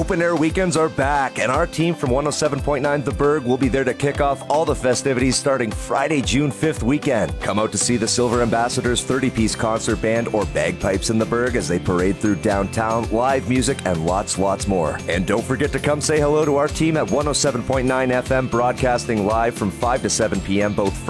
Open Air Weekends are back, and our team from 107.9 The Berg will be there to kick off all the festivities starting Friday, June 5th weekend. Come out to see the Silver Ambassadors 30-piece concert band or bagpipes in the Berg as they parade through downtown, live music, and lots more. And don't forget to come say hello to our team at 107.9 FM, broadcasting live from 5 to 7 p.m. both